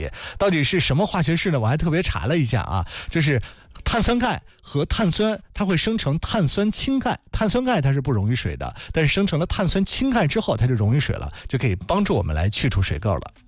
题。到底是什么化学式呢？我还特别查了一下啊，就是碳酸钙和碳酸，它会生成碳酸氢钙。碳酸钙它是不溶于水的，但是生成了碳酸氢钙之后，它就溶于水了，就可以帮助我们来去除水垢了。